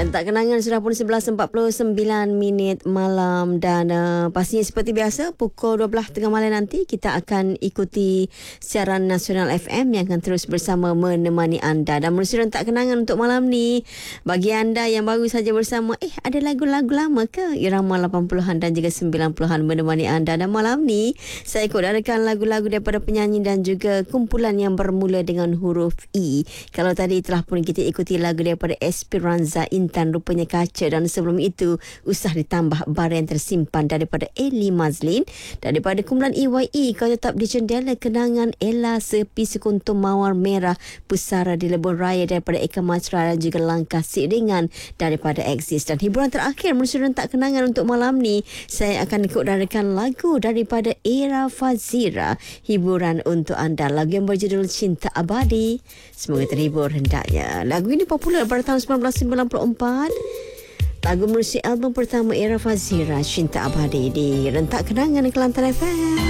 Tak kenangan sudah pun 11.49 malam dan pastinya seperti biasa pukul 12 tengah malam nanti kita akan ikuti siaran Nasional FM yang akan terus bersama menemani anda. Dan menerusi tak kenangan untuk malam ni, bagi anda yang baru saja bersama, ada lagu-lagu lama ke? Irama 80-an dan juga 90-an menemani anda. Dan malam ni saya ikutkan lagu-lagu daripada penyanyi dan juga kumpulan yang bermula dengan huruf E. Kalau tadi telah pun kita ikuti lagu daripada Esperanza Intan Rupanya Kaca, dan sebelum itu usah ditambah bar yang tersimpan daripada Eli Mazlin, daripada kumpulan EYE Kau Tetap di Jendela Kenangan, Ella Sepi Sekuntum Mawar Merah, Pusara di Lebuh Raya daripada Eka Matra, dan juga Langkah Siringan daripada Exist. Dan hiburan terakhir menuju tak kenangan untuk malam ni, saya akan ikutkan lagu daripada Era Fazira, hiburan untuk anda, lagu yang berjudul Cinta Abadi. Semoga terhibur hendaknya. Lagu ini popular pada tahun 1994. Lagu menerusi album pertama Era Fazira, Cinta Abadi, di Rentak Kenangan Kelantan FM.